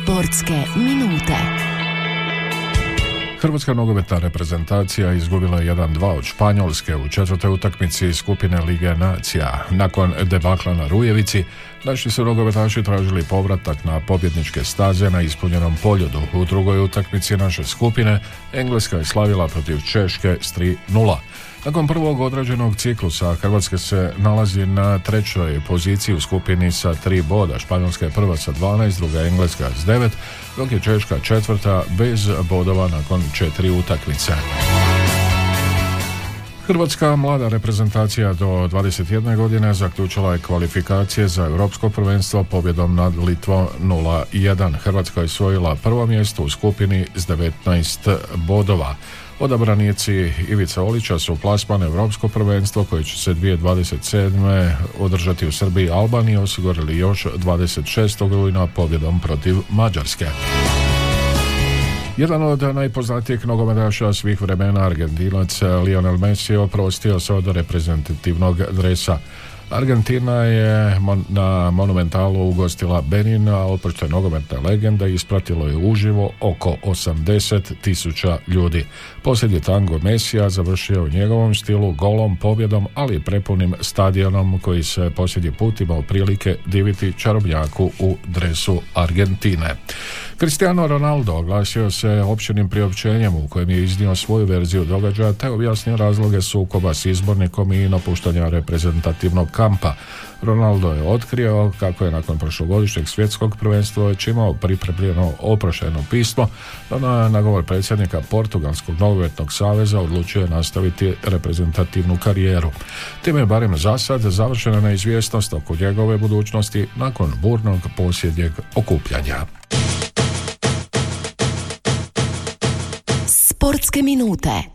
Sportske minute. Hrvatska nogometna reprezentacija izgubila 1-2 od Španjolske u četvrtoj utakmici skupine Lige nacija. Nakon debakla na Rujevici, naši su nogometaši tražili povratak na pobjedničke staze na ispunjenom Poljudu. U drugoj utakmici naše skupine Engleska je slavila protiv Češke s 3-0. Nakon prvog odrađenog ciklusa, Hrvatska se nalazi na trećoj poziciji u skupini sa 3 boda. Španjolska je prva sa 12, druga Engleska s 9, dok je Češka četvrta bez bodova nakon 4 utakmice. Hrvatska mlada reprezentacija do 21 godine zaključila je kvalifikacije za Europsko prvenstvo pobjedom nad Litvom 0-1. Hrvatska je osvojila prvo mjesto u skupini s 19 bodova. Odabranici Ivice Olića su plasman Europsko prvenstvo koje će se 2027. održati u Srbiji i Albaniji osigurali još 26. rujna pobjedom protiv Mađarske. Jedan od najpoznatijih nogometaša svih vremena, Argentinac Lionel Messi, oprostio se od reprezentativnog dresa. Argentina je na Monumentalu ugostila Benin, a oproštaj nogometne legende ispratilo je uživo oko 80.000 ljudi. Posljednji tango Messija završio u njegovom stilu golom, pobjedom, ali i prepunim stadionom koji se posljednji put imao prilike diviti čarobnjaku u dresu Argentine. Cristiano Ronaldo oglasio se opširnim priopćenjem u kojem je iznio svoju verziju događaja te objasnio razloge sukoba s izbornikom i napuštanja reprezentativnog kampa. Ronaldo je otkrio kako je nakon prošlogodišnjeg svjetskog prvenstva već imao pripremljeno oproštajno pismo, no na nagovor predsjednika Portugalskog nogometnog saveza odlučio je nastaviti reprezentativnu karijeru. Time je barem za sad završena neizvjesnost oko njegove budućnosti nakon burnog posljednjeg okupljanja. Sportske minute.